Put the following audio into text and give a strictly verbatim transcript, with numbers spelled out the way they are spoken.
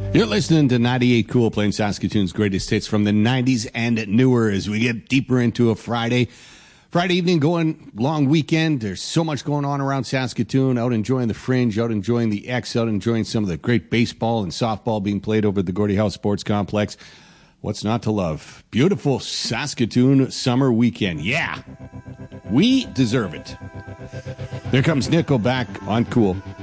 You're listening to ninety-eight Cool, playing Saskatoon's greatest hits from the nineties and newer as we get deeper into a Friday. Friday evening, going long weekend. There's so much going on around Saskatoon, out enjoying the Fringe, out enjoying the X, out enjoying some of the great baseball and softball being played over at the Gordie Howe Sports Complex. What's not to love? Beautiful Saskatoon summer weekend. Yeah, we deserve it. There comes Nickelback on Cool.